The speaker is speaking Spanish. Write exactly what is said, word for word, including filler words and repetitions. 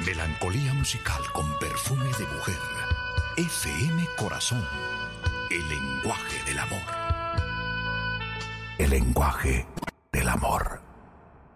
Melancolía musical con perfume de mujer. F M Corazón. El lenguaje del amor. El lenguaje del amor.